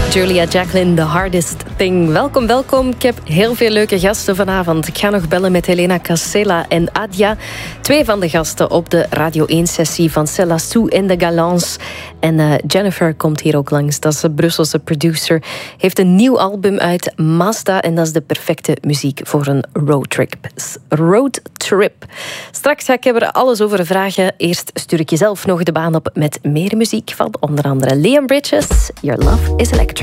Julia Jacqueline, The Hardest Thing. Welkom, welkom. Ik heb heel veel leuke gasten vanavond. Ik ga nog bellen met Helena Casella en Adia. 2 van de gasten op de Radio 1-sessie van Cella Sou en de Galants. En Jennifer komt hier ook langs. Dat is een Brusselse producer. Heeft een nieuw album uit, Mazda. En dat is de perfecte muziek voor een roadtrip. Straks ga ik er alles over vragen. Eerst stuur ik jezelf nog de baan op met meer muziek van onder andere Liam Bridges. Your Love is Electric.